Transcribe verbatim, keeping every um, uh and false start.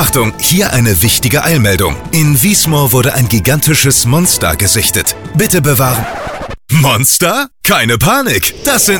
Achtung, hier eine wichtige Eilmeldung. In Wiesmoor wurde ein gigantisches Monster gesichtet. Bitte bewahren... Monster? Keine Panik, das sind